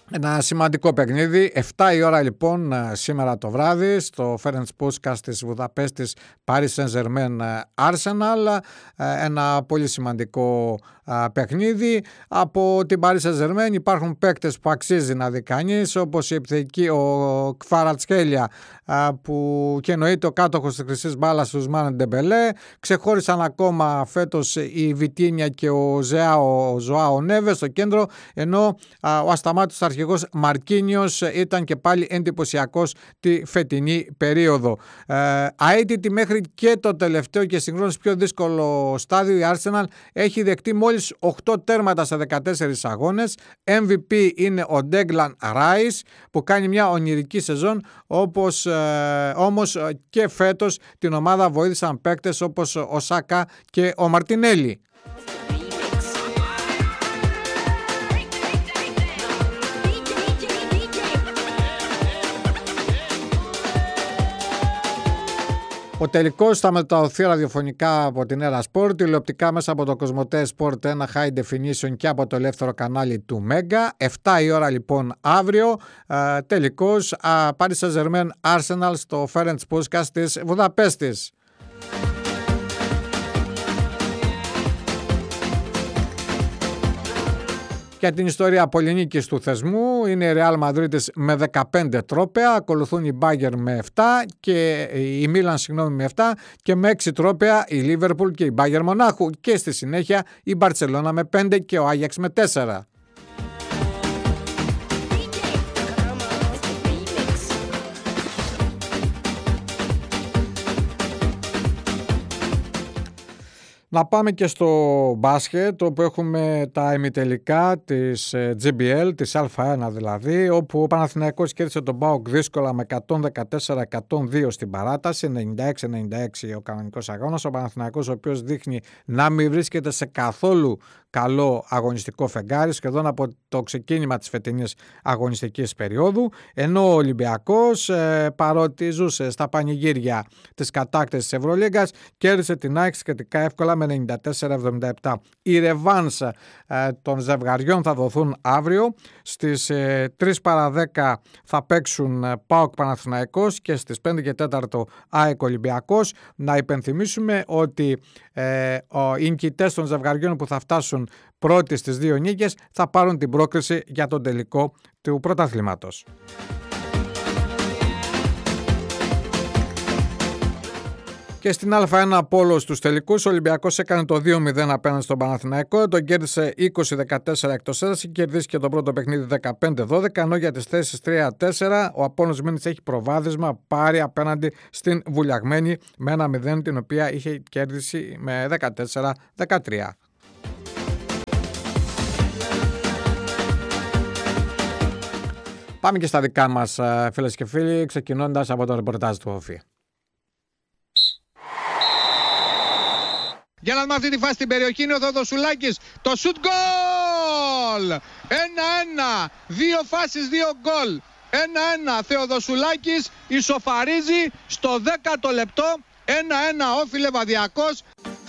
Ένα σημαντικό παιχνίδι, 7 η ώρα λοιπόν σήμερα το βράδυ στο Ferenc Puskás της Βουδαπέστης, Paris Saint-Germain Arsenal, ένα πολύ σημαντικό παιχνίδι. Από την Paris Saint-Germain υπάρχουν παίκτες που αξίζει να δει κανείς, όπως η επιθετική ο Κβαρατσχέλια που και εννοείται ο κάτοχος της χρυσής μπάλας του Ουσμάν Ντεμπελέ. Ξεχώρισαν ακόμα φέτος η Βιτίνια και ο Ζωάο Νέβες στο κέντρο, ενώ ο ασταμάτητος αρχηγός Μαρκίνιος ήταν και πάλι εντυπωσιακός τη φετινή περίοδο. Αίτητη μέχρι και το τελευταίο και συγχρόνως πιο δύσκολο στάδιο, η Arsenal έχει δεχτεί μόλις 8 τέρματα σε 14 αγώνες. MVP είναι ο Ντέγκλαν Ράις που κάνει μια ονειρική σεζόν, όμως και φέτος την ομάδα βοήθησαν παίκτες όπως ο Σάκα και ο Μαρτινέλι. Ο τελικός θα μεταδοθεί ραδιοφωνικά από την Έρα Sport, τηλεοπτικά μέσα από το Κοσμοτέ Sport 1 High Definition και από το ελεύθερο κανάλι του Μέγκα. 7 η ώρα λοιπόν αύριο, τελικός Paris Saint-Germain Arsenal στο Ferenc Puskás της Βουδαπέστης. Για την ιστορία πολυνίκης του θεσμού είναι η Real Madrid με 15 τρόπαια, ακολουθούν η Bayern με 7 και η Milan με 7 και με 6 τρόπαια η Liverpool και η Bayern Μονάχου και στη συνέχεια η Barcelona με 5 και ο Ajax με 4. Να πάμε και στο μπάσκετ, όπου έχουμε τα ημιτελικά της GBL, της Α1 δηλαδή, όπου ο Παναθηναϊκός κέρδισε τον ΠΑΟΚ δύσκολα με 114-102 στην παράταση, 96-96 ο κανονικός αγώνας. Ο Παναθηναϊκός, ο οποίος δείχνει να μην βρίσκεται σε καθόλου καλό αγωνιστικό φεγγάρι σχεδόν από το ξεκίνημα της φετινής αγωνιστικής περίοδου, ενώ ο Ολυμπιακός, παρότι ζούσε στα πανηγύρια της κατάκτησης της Ευρωλίγκας, κέρδισε την ΑΕΚ σχετικά εύκολα με 94-77. Οι ρεβάνς των ζευγαριών θα δοθούν αύριο. Στις 3 παρα 10 θα παίξουν ΠΑΟΚ Παναθηναϊκός και στις 5 και 4 ΑΕΚ Ολυμπιακός. Να υπενθυμίσουμε ότι οι νικητές των ζευγαριών που θα φτάσουν πρώτοι στις 2 νίκες θα πάρουν την πρόκριση για τον τελικό του πρωταθλήματος. Και στην Α1 πόλο στους τελικούς, ο Ολυμπιακός έκανε το 2-0 απέναντι στον Παναθηναϊκό, τον κέρδισε 20-14 εκτός έδρας και κερδίσει και το πρώτο παιχνίδι 15-12, ενώ για τις θέσεις 3-4 ο Απόλλωνας Μήνης έχει προβάδισμα πάρει απέναντι στην Βουλιαγμένη με 1-0, την οποία είχε κέρδισει με 14-13. Πάμε και στα δικά μας, φίλες και φίλοι, ξεκινώντας από το ρεπορτάζ του ΟΦΗ. Για να δούμε αυτή τη φάση στην περιοχή είναι ο Θοδοσουλάκης. Το σουτ γκολ! 1-1. 2 φάσεις, 2 γκολ. 1-1. Θεοδοσουλάκης ισοφαρίζει στο 10ο λεπτό. 1-1. Όφι Λεβαδιακός.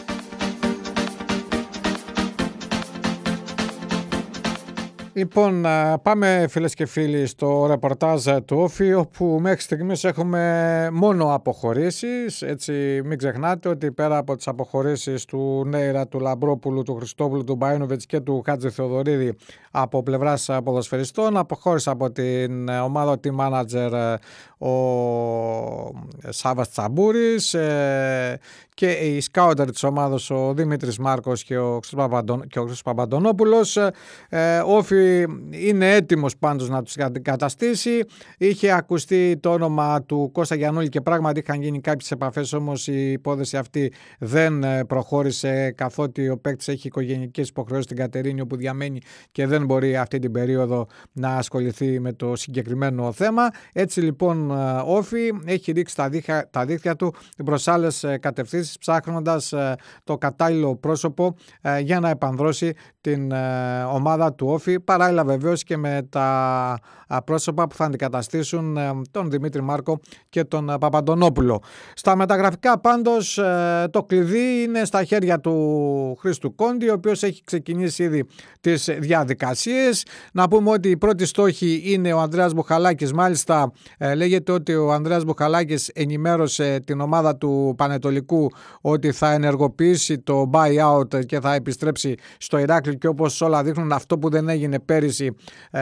Λοιπόν, πάμε φίλες και φίλοι στο ρεπορτάζ του Όφη, όπου μέχρι στιγμής έχουμε μόνο αποχωρήσεις. Έτσι μην ξεχνάτε ότι πέρα από τις αποχωρήσεις του Νέιρα, του Λαμπρόπουλου, του Χριστόπουλου, του Μπαΐνοβιτς και του Χάτζη Θεοδωρίδη από πλευράς ποδοσφαιριστών, αποχώρησε από την ομάδα team manager ο Σάββας Τσαμπούρης και η σκάουτερ της ομάδας ο Δημήτρης Μάρκος και ο Χρήστος Παπαντονόπουλος. Ο Όφη είναι έτοιμος πάντως να τους αντικαταστήσει. Είχε ακουστεί το όνομα του Κώστα Γιαννούλη και πράγματι είχαν γίνει κάποιες επαφές, όμως η υπόθεση αυτή δεν προχώρησε, καθότι ο παίκτης έχει οικογενειακές υποχρεώσεις στην Κατερίνη όπου διαμένει και δεν μπορεί αυτή την περίοδο να ασχοληθεί με το συγκεκριμένο θέμα. Έτσι λοιπόν ο Όφη έχει ρίξει τα δίχτυα του προς άλλες κατευθύνσεις, ψάχνοντας το κατάλληλο πρόσωπο για να επανδρώσει την ομάδα του Όφη, παράλληλα βεβαίως και με τα πρόσωπα που θα αντικαταστήσουν τον Δημήτρη Μάρκο και τον Παπαντονόπουλο. Στα μεταγραφικά πάντως το κλειδί είναι στα χέρια του Χρήστου Κόντι, ο οποίος έχει ξεκινήσει ήδη τις διαδικασίες. Να πούμε ότι η πρώτη στόχη είναι ο Ανδρέας Μπουχαλάκης. Μάλιστα λέγεται ότι ο Ανδρέας Μπουχαλάκης ενημέρωσε την ομάδα του Πανετολικού ότι θα ενεργοποιήσει το buyout και θα επιστρέψει στο Ηράκλειο, και όπως όλα δείχνουν, αυτό που δεν έγινε πέρυσι,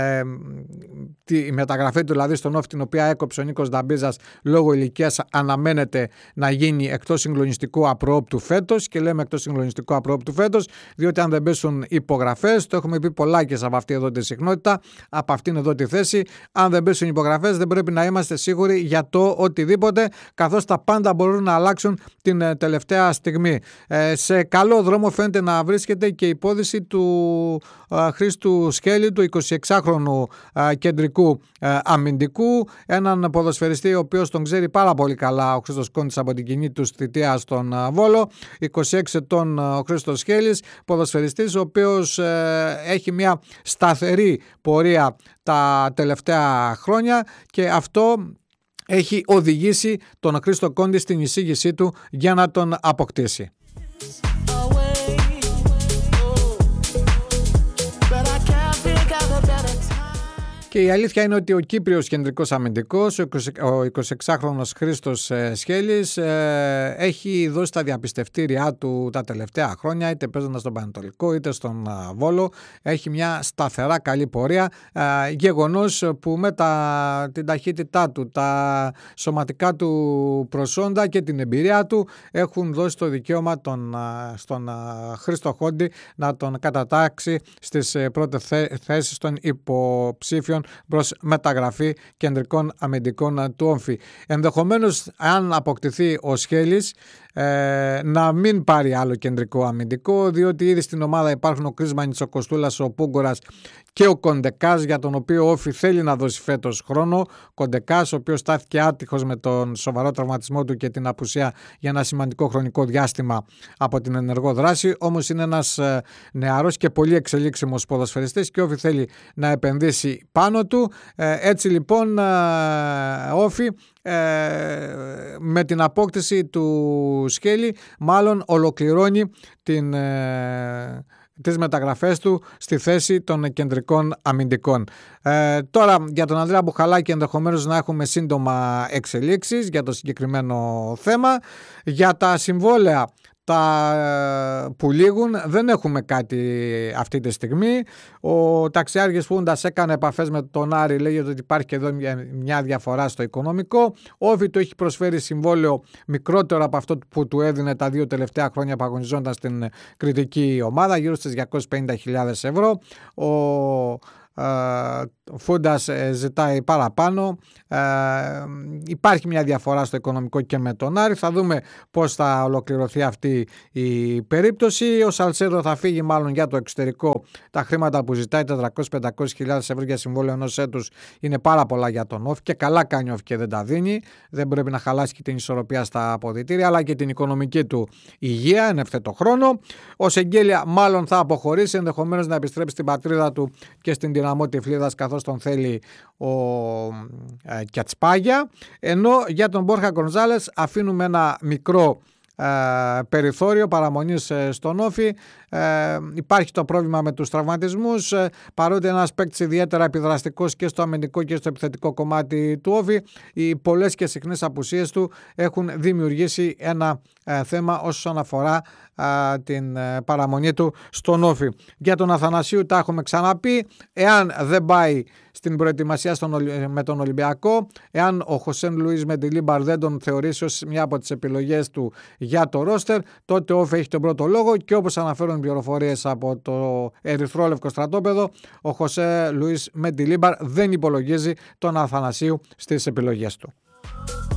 η μεταγραφή του δηλαδή στον Όφη, την οποία έκοψε ο Νίκος Νταμπίζας λόγω ηλικίας, αναμένεται να γίνει εκτός συγκλονιστικού απρόοπτου φέτος. Και λέμε εκτός συγκλονιστικού απρόοπτου φέτος διότι αν δεν πέσουν υπογραφές, το έχουμε πει πολλάκες από αυτή εδώ τη συχνότητα, από αυτήν εδώ τη θέση, αν δεν πέσουν υπογραφές δεν πρέπει να είμαστε σίγουροι για το οτιδήποτε, καθώς τα πάντα μπορούν να αλλάξουν την τελευταία στιγμή. Σε καλό δρόμο φαίνεται να βρίσκεται και η υπόθεση του Χρήστου Σχέλη, του 26χρονου κεντρικού αμυντικού, έναν ποδοσφαιριστή ο οποίος τον ξέρει πάρα πολύ καλά ο Χρήστος Κόντης από την κοινή του θητεία στον Βόλο. 26 ετών ο Χρήστος Σχέλης, ποδοσφαιριστής ο οποίος έχει μια σταθερή πορεία τα τελευταία χρόνια, και αυτό έχει οδηγήσει τον Χρήστο Κόντι στην εισήγησή του για να τον αποκτήσει. Και η αλήθεια είναι ότι ο Κύπριος κεντρικός αμυντικός, ο 26χρονος Χρήστος Σχέλης, έχει δώσει τα διαπιστευτήριά του τα τελευταία χρόνια, είτε παίζοντας στον Πανετολικό είτε στον Βόλο. Έχει μια σταθερά καλή πορεία, γεγονός που με την ταχύτητά του, τα σωματικά του προσόντα και την εμπειρία του έχουν δώσει το δικαίωμα στον Χρήστο Κόντι να τον κατατάξει στις πρώτες θέσεις των υποψήφιων προς μεταγραφή κεντρικών αμυντικών του Όφη. Ενδεχομένως, αν αποκτηθεί ο Σχέλης, να μην πάρει άλλο κεντρικό αμυντικό, διότι ήδη στην ομάδα υπάρχουν ο Κρίσμανης, ο Κοστούλας, ο Πούγκορας και ο Κοντεκάς, για τον οποίο ο Όφη θέλει να δώσει φέτος χρόνο. Κοντεκάς, ο οποίος στάθηκε άτυχος με τον σοβαρό τραυματισμό του και την απουσία για ένα σημαντικό χρονικό διάστημα από την ενεργό δράση, όμως είναι ένας νεαρός και πολύ εξελίξιμος ποδοσφαιριστής και ο Όφη θέλει να επενδύσει πάνω του. Έτσι λοιπόν Όφη με την απόκτηση του Σχέλη μάλλον ολοκληρώνει τις μεταγραφές του στη θέση των κεντρικών αμυντικών. Τώρα για τον Ανδρέα Μπουχαλάκη ενδεχομένως να έχουμε σύντομα εξελίξεις για το συγκεκριμένο θέμα. Για τα συμβόλαια που λήγουν δεν έχουμε κάτι αυτή τη στιγμή. Ο ταξιάρχης Φούντας έκανε επαφές με τον Άρη, λέγεται ότι υπάρχει και εδώ μια διαφορά στο οικονομικό. Ο Όφη του έχει προσφέρει συμβόλαιο μικρότερο από αυτό που του έδινε τα 2 τελευταία χρόνια που αγωνιζόταν στην κριτική ομάδα, γύρω στις 250.000 ευρώ. Ο Φούντας ζητάει παραπάνω. Υπάρχει μια διαφορά στο οικονομικό και με τον Άρη. Θα δούμε πώς θα ολοκληρωθεί αυτή η περίπτωση. Ο Σαλσέδο θα φύγει μάλλον για το εξωτερικό. Τα χρήματα που ζητάει, 400-500.000 ευρώ για συμβόλαιο ενός έτους, είναι πάρα πολλά για τον Όφη, και καλά κάνει ο Όφη και δεν τα δίνει. Δεν πρέπει να χαλάσει και την ισορροπία στα αποδυτήρια, αλλά και την οικονομική του υγεία εν ευθέτω χρόνο. Ο Σεγγέλια μάλλον θα αποχωρήσει, ενδεχομένως να επιστρέψει στην πατρίδα του και στην Δυναμό Τυφλίδας, καθώς τον θέλει ο Κιατσπάγια. Ενώ για τον Μπόρχα Γκονζάλες αφήνουμε ένα μικρό περιθώριο παραμονής στον Όφη. Υπάρχει το πρόβλημα με τους τραυματισμούς, παρότι ένας παίκτης ιδιαίτερα επιδραστικός και στο αμυντικό και στο επιθετικό κομμάτι του Όφη, οι πολλές και συχνές απουσίες του έχουν δημιουργήσει ένα θέμα όσον αφορά την παραμονή του στον Όφη. Για τον Αθανασίου τα έχουμε ξαναπεί. Εάν δεν πάει στην προετοιμασία με τον Ολυμπιακό, εάν ο Χωσέν Λουίς Μεντιλίμπαρ δεν τον θεωρήσει ως μια από τις επιλογές του για το ρόστερ, τότε ο Όφη έχει τον πρώτο λόγο, και όπως αναφέρουν πληροφορίες από το ερυθρόλευκο στρατόπεδο, ο Χωσέ Λουίς Μεντιλίμπαρ δεν υπολογίζει τον Αθανασίου στις επιλογές του.